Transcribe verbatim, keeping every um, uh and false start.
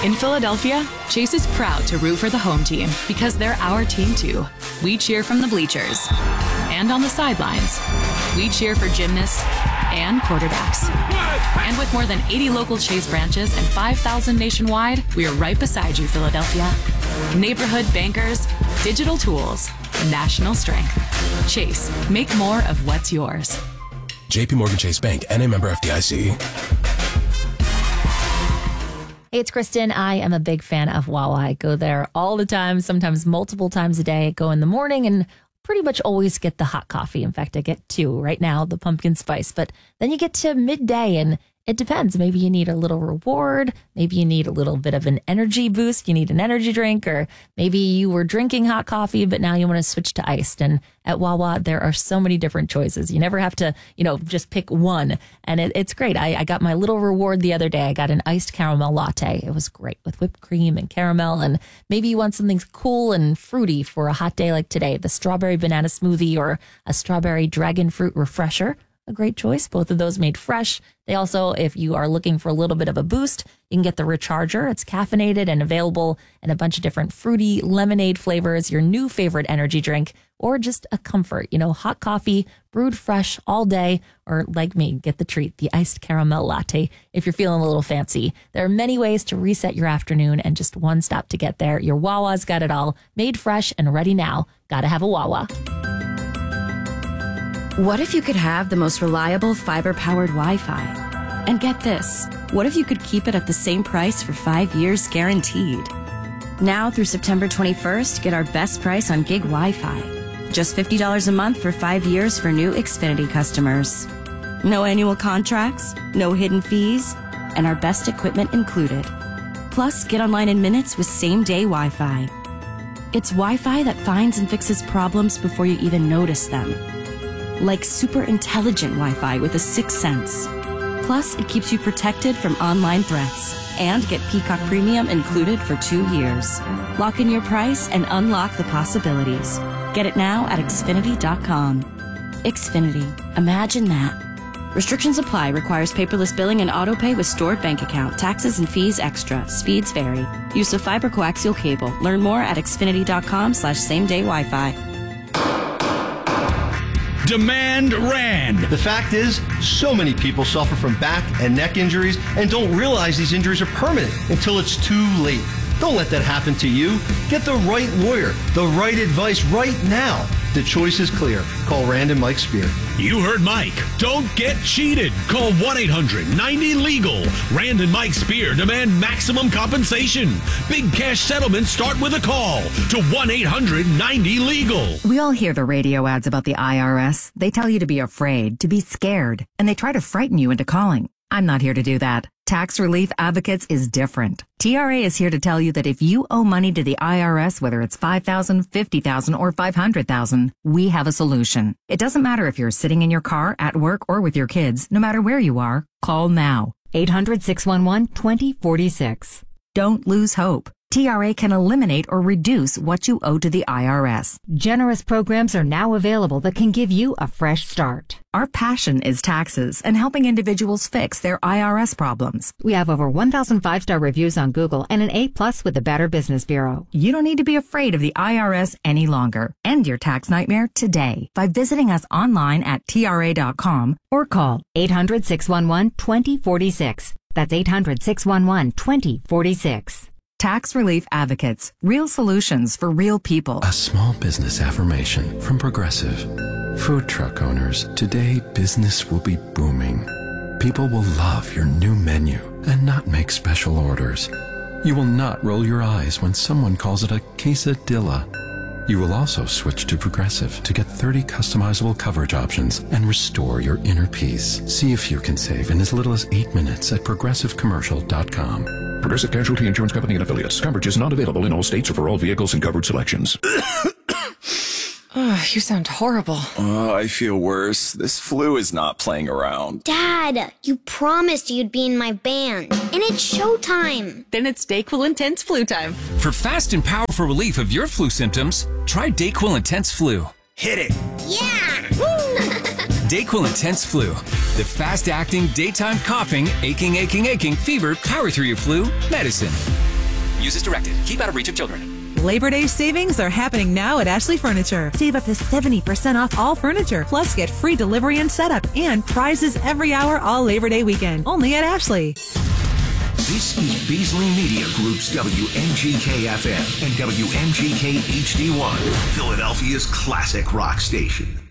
In Philadelphia, Chase is proud to root for the home team because they're our team too. We cheer from the bleachers and on the sidelines. We cheer for gymnasts and quarterbacks. And with more than eighty local Chase branches and five thousand nationwide, we are right beside you, Philadelphia. Neighborhood bankers, digital tools, national strength. Chase, make more of what's yours. J P Morgan Chase Bank, N A member F D I C. Hey, it's Kristen. I am a big fan of Wawa. I go there all the time, sometimes multiple times a day. I go in the morning and pretty much always get the hot coffee. In fact, I get two right now, the pumpkin spice. But then you get to midday and it depends. Maybe you need a little reward. Maybe you need a little bit of an energy boost. You need an energy drink, or maybe you were drinking hot coffee, but now you want to switch to iced. And at Wawa, there are so many different choices. You never have to, you know, just pick one. And it, it's great. I, I got my little reward the other day. I got an iced caramel latte. It was great with whipped cream and caramel. And maybe you want something cool and fruity for a hot day like today. The strawberry banana smoothie or a strawberry dragon fruit refresher. A great choice. Both of those made fresh. They also, if you are looking for a little bit of a boost, you can get the Recharger. It's caffeinated and available in a bunch of different fruity lemonade flavors, your new favorite energy drink, or just a comfort, you know, hot coffee brewed fresh all day, or like me, get the treat, the iced caramel latte if you're feeling a little fancy. There are many ways to reset your afternoon and just one stop to get there. Your Wawa's got it all, made fresh and ready now. Gotta have a Wawa. What if you could have the most reliable fiber-powered Wi-Fi? And get this, what if you could keep it at the same price for five years guaranteed? Now through September twenty-first, get our best price on gig Wi-Fi. Just fifty dollars a month for five years for new Xfinity customers. No annual contracts, no hidden fees, and our best equipment included. Plus, get online in minutes with same-day Wi-Fi. It's Wi-Fi that finds and fixes problems before you even notice them. Like super intelligent Wi-Fi with a sixth sense. Plus, it keeps you protected from online threats. And get Peacock Premium included for two years. Lock in your price and unlock the possibilities. Get it now at Xfinity dot com. Xfinity. Imagine that. Restrictions apply. Requires paperless billing and autopay with stored bank account. Taxes and fees extra. Speeds vary. Use of fiber coaxial cable. Learn more at Xfinity dot com slash same day Wi-Fi. Demand Rand. The fact is, so many people suffer from back and neck injuries and don't realize these injuries are permanent until it's too late. Don't let that happen to you. Get the right lawyer, the right advice right now. The choice is clear. Call Rand and Mike Spear. You heard Mike. Don't get cheated. Call one eight hundred ninety legal. Rand and Mike Spear demand maximum compensation. Big cash settlements start with a call to one eight hundred ninety legal. We all hear the radio ads about the I R S. They tell you to be afraid, to be scared, and they try to frighten you into calling. I'm not here to do that. Tax Relief Advocates is different. T R A is here to tell you that if you owe money to the I R S, whether it's five thousand dollars, fifty thousand dollars, or five hundred thousand dollars, we have a solution. It doesn't matter if you're sitting in your car, at work, or with your kids. No matter where you are, call now. eight hundred, six one one, two zero four six. Don't lose hope. T R A can eliminate or reduce what you owe to the I R S. Generous programs are now available that can give you a fresh start. Our passion is taxes and helping individuals fix their I R S problems. We have over one thousand five-star reviews on Google and an A plus with the Better Business Bureau. You don't need to be afraid of the I R S any longer. End your tax nightmare today by visiting us online at T R A dot com or call eight hundred, six one one, two zero four six. That's eight hundred, six one one, two zero four six. Tax Relief Advocates. Real solutions for real people. A small business affirmation from Progressive. Food truck owners, today business will be booming. People will love your new menu and not make special orders. You will not roll your eyes when someone calls it a quesadilla. You will also switch to Progressive to get thirty customizable coverage options and restore your inner peace. See if you can save in as little as eight minutes at progressive commercial dot com. Progressive Casualty Insurance Company and Affiliates. Coverage is not available in all states or for all vehicles and covered selections. Oh, you sound horrible. Oh, I feel worse. This flu is not playing around. Dad, you promised you'd be in my band, and it's showtime. Then it's DayQuil Intense Flu time. For fast and powerful relief of your flu symptoms, try DayQuil Intense Flu. Hit it. Yeah! DayQuil Intense Flu. The fast-acting, daytime coughing, aching, aching, aching, fever, power through your flu medicine. Use as directed. Keep out of reach of children. Labor Day savings are happening now at Ashley Furniture. Save up to seventy percent off all furniture, plus get free delivery and setup, and prizes every hour all Labor Day weekend. Only at Ashley. This is Beasley Media Group's W M G K F M and W M G K H D one, Philadelphia's classic rock station.